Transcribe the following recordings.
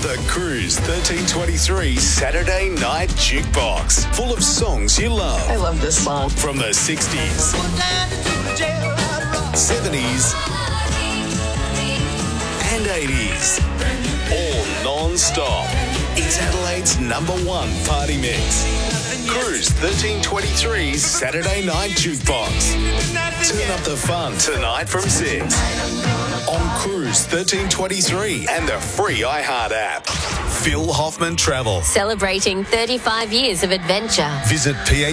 The Cruise 1323 Saturday Night Jukebox. Full of songs you love. I love this song. From the 60s, 70s, and 80s. All non-stop. It's Adelaide's #1 party mix. Cruise 1323 Saturday Night Jukebox. Turn up the fun tonight from 6 on Cruise 1323 and the free iHeart app. Phil Hoffman Travel. Celebrating 35 years of adventure. Visit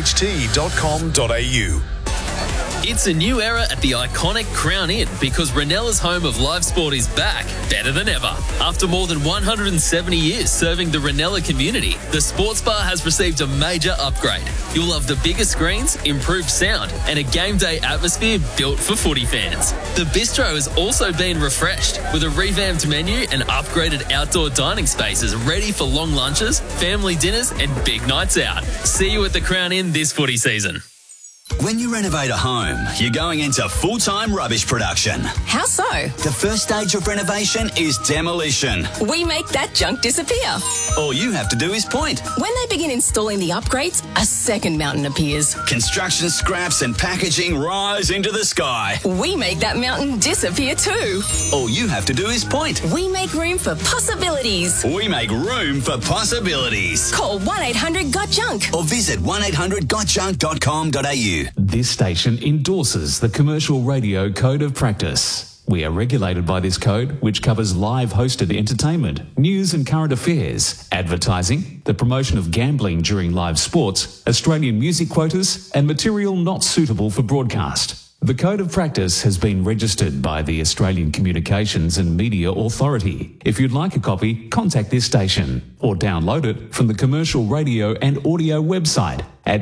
pht.com.au. It's a new era at the iconic Crown Inn because Renella's home of live sport is back, better than ever. After more than 170 years serving the Renella community, the sports bar has received a major upgrade. You'll love the bigger screens, improved sound, and a game day atmosphere built for footy fans. The bistro has also been refreshed with a revamped menu and upgraded outdoor dining spaces ready for long lunches, family dinners, and big nights out. See you at the Crown Inn this footy season. When you renovate a home, you're going into full-time rubbish production. How so? The first stage of renovation is demolition. We make that junk disappear. All you have to do is point. When they begin installing the upgrades, a second mountain appears. Construction scraps and packaging rise into the sky. We make that mountain disappear too. All you have to do is point. We make room for possibilities. We make room for possibilities. Call 1-800-GOT-JUNK or visit 1800gotjunk.com.au. This station endorses the Commercial Radio Code of Practice. We are regulated by this code, which covers live hosted entertainment, news and current affairs, advertising, the promotion of gambling during live sports, Australian music quotas, and material not suitable for broadcast. The Code of Practice has been registered by the Australian Communications and Media Authority. If you'd like a copy, contact this station or download it from the Commercial Radio and Audio website at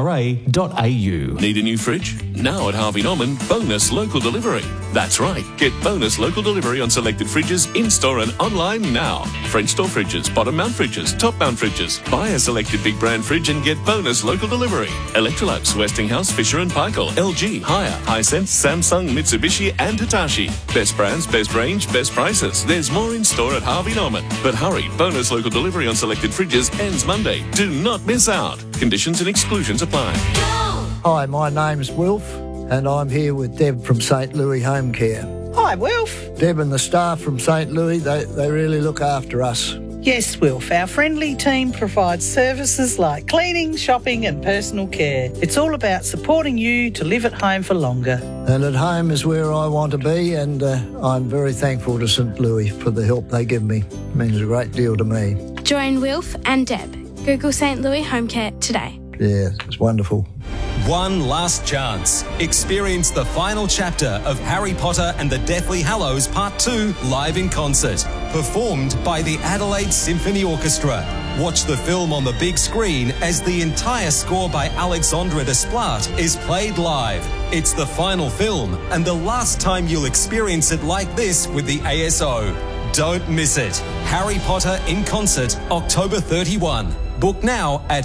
cra.au. Need a new fridge? Now at Harvey Norman, bonus local delivery. That's right. Get bonus local delivery on selected fridges in-store and online now. French door fridges, bottom mount fridges, top mount fridges. Buy a selected big brand fridge and get bonus local delivery. Electrolux, Westinghouse, Fisher & Paykel, LG, Haier, Hisense, Samsung, Mitsubishi and Hitachi. Best brands, best range, best prices. There's more in-store at Harvey Norman. But hurry, bonus local delivery on selected fridges ends Monday. Do not miss out. Conditions and exclusions apply. Hi, my name's Wilf, and I'm here with Deb from St. Louis Home Care. Hi, Wilf. Deb and the staff from St. Louis, they really look after us. Yes, Wilf. Our friendly team provides services like cleaning, shopping and personal care. It's all about supporting you to live at home for longer. And at home is where I want to be, and I'm very thankful to St. Louis for the help they give me. It means a great deal to me. Join Wilf and Deb. Google St. Louis Home Care today. Yeah, it's wonderful. One last chance. Experience the final chapter of Harry Potter and the Deathly Hallows Part 2 live in concert. Performed by the Adelaide Symphony Orchestra. Watch the film on the big screen as the entire score by Alexandre Desplat is played live. It's the final film and the last time you'll experience it like this with the ASO. Don't miss it. Harry Potter in concert, October 31. Book now at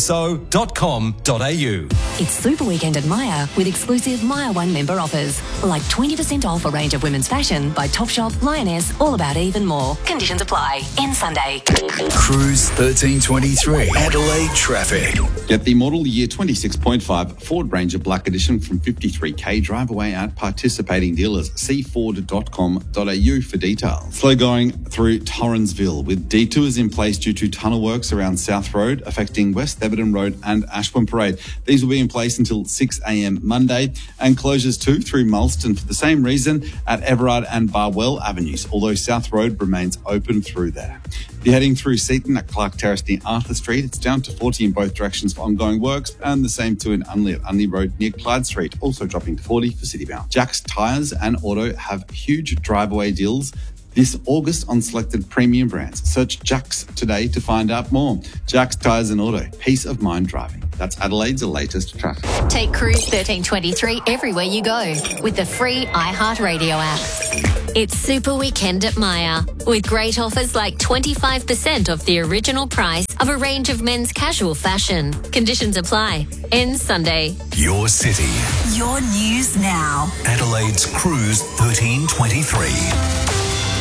aso.com.au. It's Super Weekend at Myer with exclusive Myer One member offers. Like 20% off a range of women's fashion by Topshop, Lioness, All About Eve and more. Conditions apply. End Sunday. Cruise 1323 Adelaide traffic. Get the model year 26.5 Ford Ranger Black Edition from 53k. Drive away at participating dealers. See ford.com.au for details. Slow going through Torrensville with detours in place due to tunnel works around South Road affecting West Theberton Road and Ashburn Parade. These will be in place until 6 a.m. Monday, and closures too through Mulston for the same reason at Everard and Barwell Avenues, although South Road remains open through there. If you're heading through Seaton at Clark Terrace near Arthur Street, it's down to 40 in both directions for ongoing works, and the same too in Unley at Unley Road near Clyde Street, also dropping to 40 for citybound. Jack's Tyres and Auto have huge drive-away deals this August on selected premium brands. Search Jack's today to find out more. Jack's Tyres and Auto. Peace of mind driving. That's Adelaide's latest traffic. Take Cruise 1323 everywhere you go with the free iHeartRadio app. It's Super Weekend at Myer with great offers like 25% off the original price of a range of men's casual fashion. Conditions apply. Ends Sunday. Your city. Your news now. Adelaide's Cruise 1323.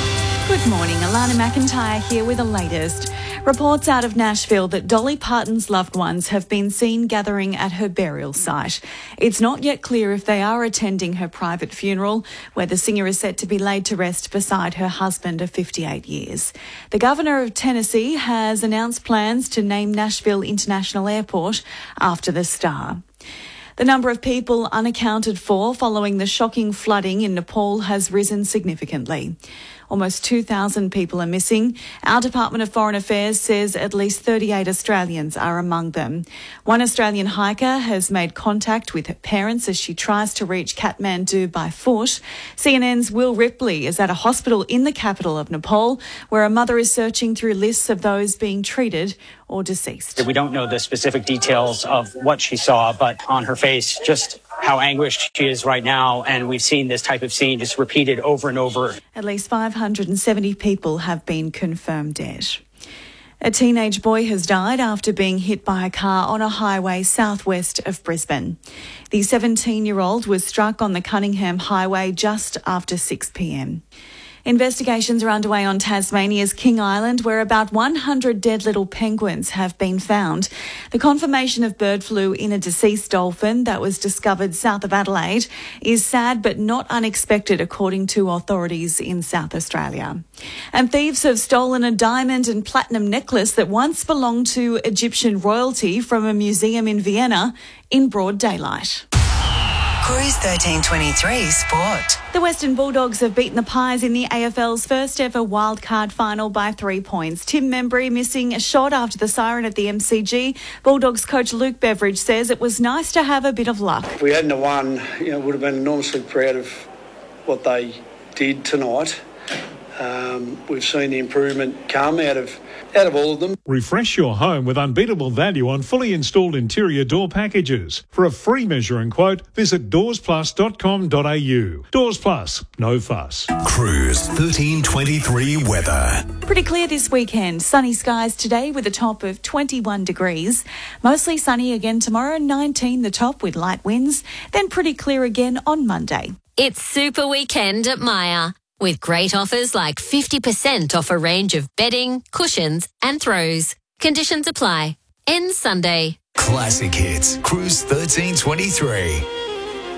Good morning, Alana McIntyre here with the latest. Reports out of Nashville that Dolly Parton's loved ones have been seen gathering at her burial site. It's not yet clear if they are attending her private funeral, where the singer is set to be laid to rest beside her husband of 58 years. The Governor of Tennessee has announced plans to name Nashville International Airport after the star. The number of people unaccounted for following the shocking flooding in Nepal has risen significantly. Almost 2,000 people are missing. Our Department of Foreign Affairs says at least 38 Australians are among them. One Australian hiker has made contact with her parents as she tries to reach Kathmandu by foot. CNN's Will Ripley is at a hospital in the capital of Nepal, where a mother is searching through lists of those being treated or deceased. We don't know the specific details of what she saw, but on her face, just how anguished she is right now, and we've seen this type of scene just repeated over and over. At least 570 people have been confirmed dead. A teenage boy has died after being hit by a car on a highway southwest of Brisbane. The 17-year-old was struck on the Cunningham Highway just after 6 p.m. Investigations are underway on Tasmania's King Island, where about 100 dead little penguins have been found. The confirmation of bird flu in a deceased dolphin that was discovered south of Adelaide is sad but not unexpected, according to authorities in South Australia. And thieves have stolen a diamond and platinum necklace that once belonged to Egyptian royalty from a museum in Vienna in broad daylight. Cruise 1323 Sport. The Western Bulldogs have beaten the Pies in the AFL's first ever wildcard final by 3 points. Tim Membry missing a shot after the siren at the MCG. Bulldogs coach Luke Beveridge says it was nice to have a bit of luck. If we hadn't have won, would have been enormously proud of what they did tonight. We've seen the improvement come out of all of them. Refresh your home with unbeatable value on fully installed interior door packages. For a free measure and quote, visit doorsplus.com.au. Doors Plus, no fuss. Cruise 1323 weather. Pretty clear this weekend. Sunny skies today with a top of 21 degrees. Mostly sunny again tomorrow, 19 the top with light winds. Then pretty clear again on Monday. It's Super Weekend at Maya, with great offers like 50% off a range of bedding, cushions and throws. Conditions apply. Ends Sunday. Classic hits. Cruise 1323.